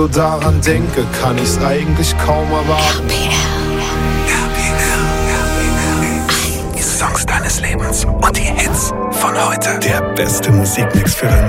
daran denke, kann ich's eigentlich kaum erwarten. Die Songs deines Lebens und die Hits von heute. Der beste Musikmix für dein